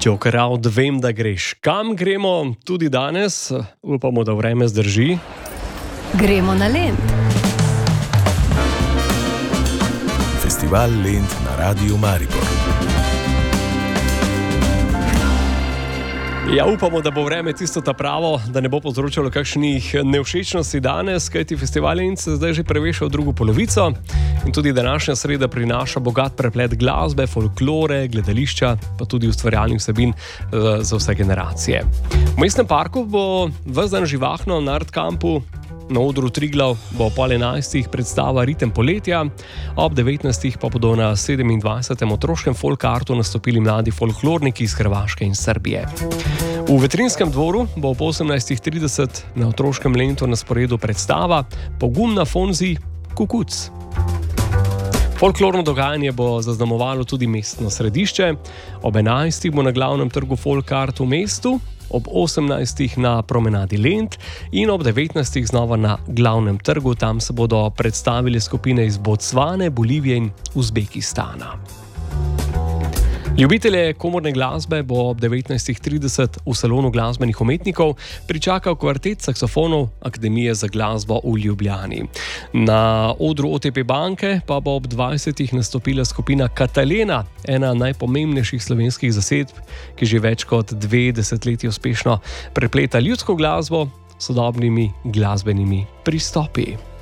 Joker out, vem, da greš. Kam gremo tudi danes? Upamo, da vreme zdrži. Gremo na Lent. Festival Lent na Radiu Maribor. Ja, upamo, da bo vreme tisto ta pravo, da ne bo povzročalo kakšnih nevšečnosti danes, kajti festival Lent se zdaj že preveša v drugo polovico in tudi današnja sreda prinaša bogat preplet glasbe, folklore, gledališča, pa tudi ustvarjalnih vsebin za vse generacije. V mestnem parku bo ves dan živahno na Art Campu. Na odru Triglav bo ob 11:30 predstava Ritem poletja, ob 19:00 pa bodo na 27. otroškem folkartu nastopili mladi folklorniki iz Hrvaške in Srbije. V Vetrinskem dvoru bo ob 18:30 na otroškem Lentu na sporedu predstava Pogumna Fonzi Kukuc. Folklorno dogajanje bo zaznamovalo tudi mestno središče. Ob 11:00 bo na glavnem trgu Folkart v mestu, ob 18:00 na promenadi Lent in ob 19:00 znova na glavnem trgu. Tam se bodo predstavili skupine iz Bocvane, Bolivije in Uzbekistana. Ljubitelje komorne glasbe bo ob 19:30 v salonu glasbenih umetnikov pričakal kvartet saksofonov Akademije za glasbo v Ljubljani. Na odru OTP banke pa bo ob 20:00 nastopila skupina Katalena, ena najpomembnejših slovenskih zasedb, ki že več kot 2 desetletji uspešno prepleta ljudsko glasbo s sodobnimi glasbenimi pristopi.